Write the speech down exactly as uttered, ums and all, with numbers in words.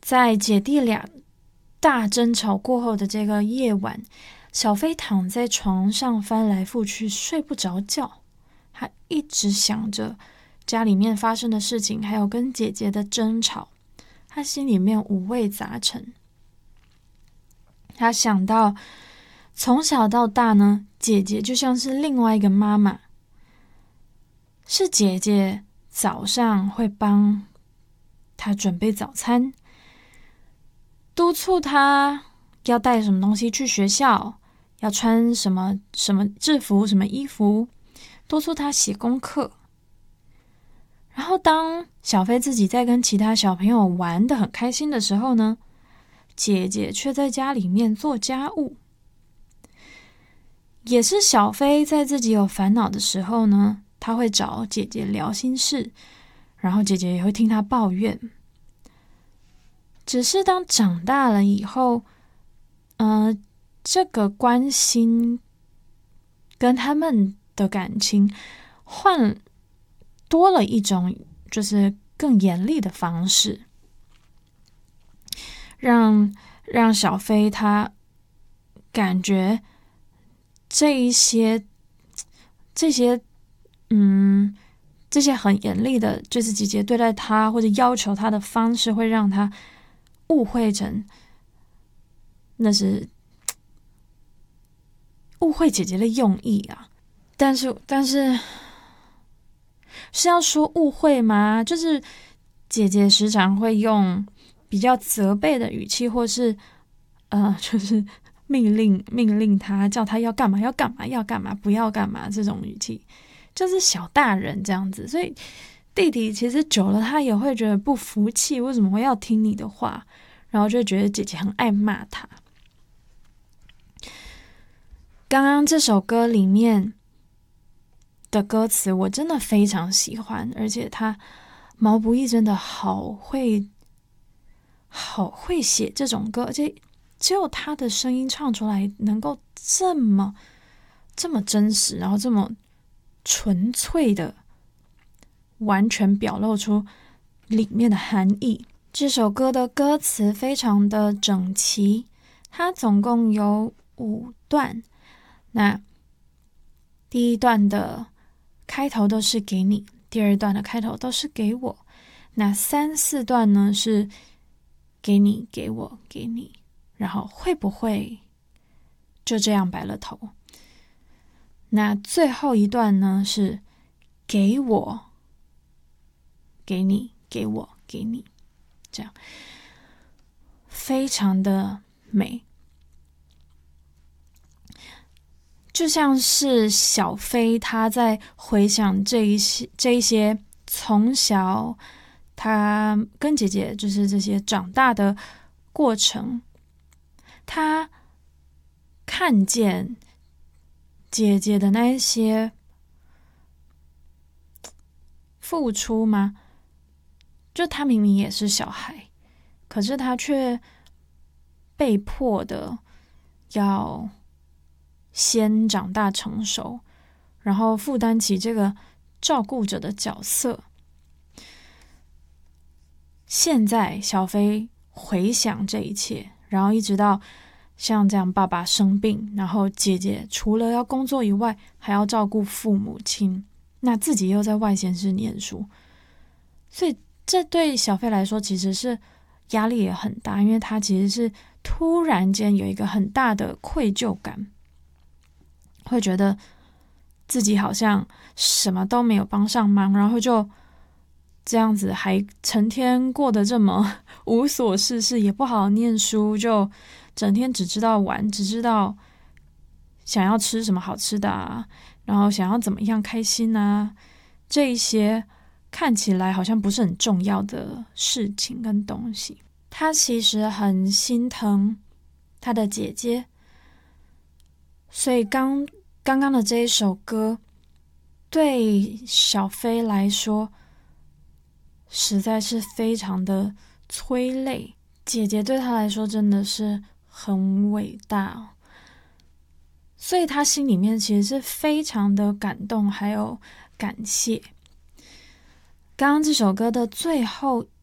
在姐弟俩大争吵过后的这个夜晚，小飞躺在床上翻来覆去睡不着觉，他一直想着家里面发生的事情，还有跟姐姐的争吵，他心里面五味杂陈。他想到从小到大呢，姐姐就像是另外一个妈妈，是姐姐早上会帮他准备早餐，督促他要带什么东西去学校，要穿什么什么制服什么衣服，督促他写功课。然后当小飞自己在跟其他小朋友玩得很开心的时候呢，姐姐却在家里面做家务。也是小飞在自己有烦恼的时候呢，他会找姐姐聊心事，然后姐姐也会听他抱怨。只是当长大了以后，呃，这个关心跟他们的感情换多了一种就是更严厉的方式，让让小飞他感觉这一些这些嗯这些很严厉的，就是姐姐对待他或者要求他的方式，会让他误会成那是误会姐姐的用意啊。但是但是是要说误会吗？就是姐姐时常会用比较责备的语气，或是呃，就是命令命令他，叫他要干嘛要干嘛要干嘛不要干嘛，这种语气就是小大人这样子。所以弟弟其实久了他也会觉得不服气，为什么会要听你的话，然后就觉得姐姐很爱骂他。刚刚这首歌里面的歌词我真的非常喜欢，而且他毛不易真的好会好会写这种歌，而且只有他的声音唱出来能够这么这么真实，然后这么纯粹的完全表露出里面的含义。这首歌的歌词非常的整齐，它总共有五段。那第一段的开头都是给你，第二段的开头都是给我，那三四段呢是给你给我给你，然后会不会就这样白了头。那最后一段呢是给我给你给我给你，这样非常的美。就像是小飞他在回想这一些这一些从小他跟姐姐就是这些长大的过程，他看见姐姐的那一些付出吗？就他明明也是小孩，可是他却被迫的要先长大成熟，然后负担起这个照顾者的角色。现在小飞回想这一切，然后一直到像这样爸爸生病，然后姐姐除了要工作以外还要照顾父母亲，那自己又在外县市念书，所以这对小飞来说其实是压力也很大，因为他其实是突然间有一个很大的愧疚感，会觉得自己好像什么都没有帮上忙，然后就这样子还成天过得这么无所事事，也不好好念书，就整天只知道玩，只知道想要吃什么好吃的啊，然后想要怎么样开心啊，这一些看起来好像不是很重要的事情跟东西。他其实很心疼他的姐姐，所以刚刚刚的这一首歌对小飞来说实在是非常的催泪，姐姐对他来说真的是很伟大哦，所以他心里面其实是非常的感动还有感谢。刚刚这首歌的最后